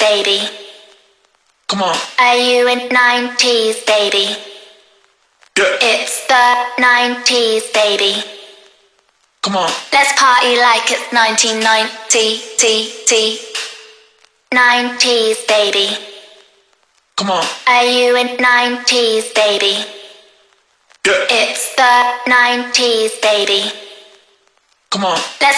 baby? Come on. Are you in 90s, baby? Yeah. It's the 90s, baby. Come on. Let's party like it's 1990. 90s, baby. Come on. Are you in 90s, baby? Yeah. It's the 90s, baby. Come on. Let's